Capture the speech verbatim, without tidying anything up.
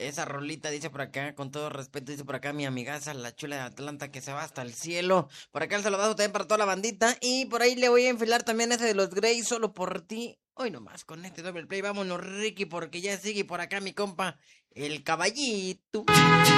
esa rolita dice por acá, con todo respeto, dice por acá mi amigaza, la chula de Atlanta, que se va hasta el cielo. Por acá el saludazo también para toda la bandita. Y por ahí le voy a enfilar también ese de los Grey, solo por ti. Hoy nomás, con este doble play, vámonos, Ricky, porque ya sigue por acá mi compa, el caballito.